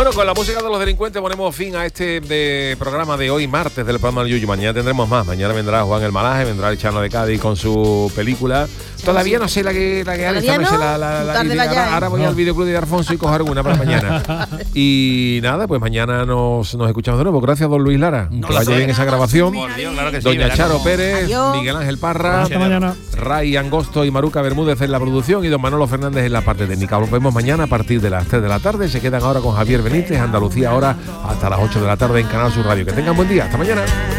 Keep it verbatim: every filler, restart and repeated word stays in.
Bueno, con la música de los delincuentes ponemos fin a este de programa de hoy, martes, del programa del Yuyu. Mañana tendremos más. Mañana vendrá Juan el Malaje, vendrá el Chano de Cádiz con su película. Todavía no sé la que, la que hay esta noche. La, la, la, la, ahora, ahora voy no. al videoclub de Alfonso y cojo alguna para mañana. Y nada, pues mañana nos, nos escuchamos de nuevo. Gracias, don Luis Lara. No que vaya bien esa grabación. Dios, claro que sí, Doña Charo como... Pérez, Adiós. Miguel Ángel Parra, hasta mañana. Ray Angosto y Maruca Bermúdez en la producción y don Manolo Fernández en la parte técnica. Nos vemos mañana a partir de las tres de la tarde. Se quedan ahora con Javier Benítez, Andalucía ahora hasta las ocho de la tarde en Canal Sur Radio. Que tengan buen día. Hasta mañana.